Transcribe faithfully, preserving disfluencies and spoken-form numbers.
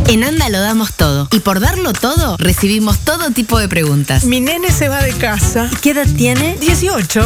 En Anda lo damos todo. Y por darlo todo, recibimos todo tipo de preguntas. Mi nene se va de casa. ¿Qué edad tiene? dieciocho.